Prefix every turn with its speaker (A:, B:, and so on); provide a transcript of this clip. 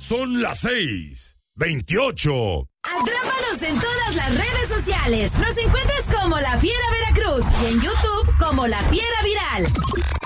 A: Son las 6:28.
B: Atrápanos en todas las redes sociales. Nos encuentras como La Fiera Veracruz y en YouTube como La Fiera Viral.